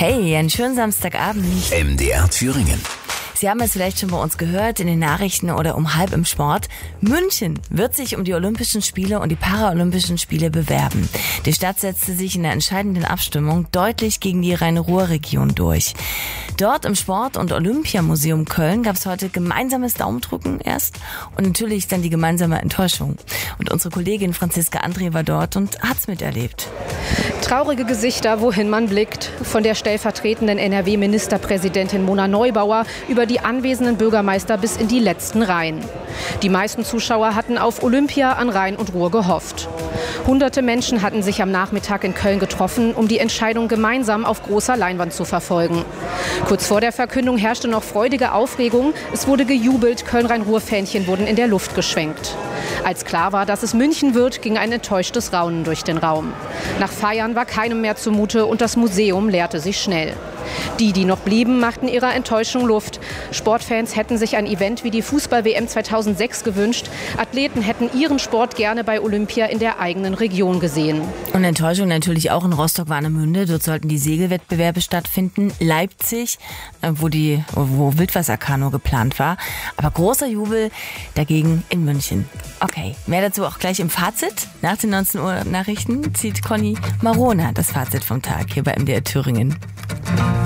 Hey, einen schönen Samstagabend. MDR Thüringen. Sie haben es vielleicht schon bei uns gehört, in den Nachrichten oder um halb im Sport. München wird sich um die Olympischen Spiele und die Paralympischen Spiele bewerben. Die Stadt setzte sich in der entscheidenden Abstimmung deutlich gegen die Rhein-Ruhr-Region durch. Dort im Sport- und Olympiamuseum Köln gab es heute gemeinsames Daumendrücken erst und natürlich dann die gemeinsame Enttäuschung. Und unsere Kollegin Franziska André war dort und hat's miterlebt. Traurige Gesichter, wohin man blickt. Von der stellvertretenden NRW-Ministerpräsidentin Mona Neubauer über die anwesenden Bürgermeister bis in die letzten Reihen. Die meisten Zuschauer hatten auf Olympia an Rhein und Ruhr gehofft. Hunderte Menschen hatten sich am Nachmittag in Köln getroffen, um die Entscheidung gemeinsam auf großer Leinwand zu verfolgen. Kurz vor der Verkündung herrschte noch freudige Aufregung. Es wurde gejubelt, Köln-Rhein-Ruhr-Fähnchen wurden in der Luft geschwenkt. Als klar war, dass es München wird, ging ein enttäuschtes Raunen durch den Raum. Nach Feiern war keinem mehr zumute und das Museum leerte sich schnell. Die noch blieben, machten ihrer Enttäuschung Luft. Sportfans hätten sich ein Event wie die Fußball-WM 2006 gewünscht. Athleten hätten ihren Sport gerne bei Olympia in der eigenen Region gesehen. Und Enttäuschung natürlich auch in Rostock-Warnemünde. Dort sollten die Segelwettbewerbe stattfinden. Leipzig, wo Wildwasserkanu geplant war. Aber großer Jubel dagegen in München. Okay, mehr dazu auch gleich im Fazit. Nach den 19 Uhr Nachrichten zieht Conny Marona das Fazit vom Tag hier bei MDR Thüringen.